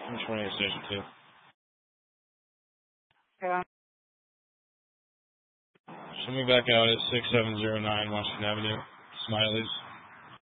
Which one are you station to? Yeah. Show me back out at 6709 Washington Avenue, Smiley's.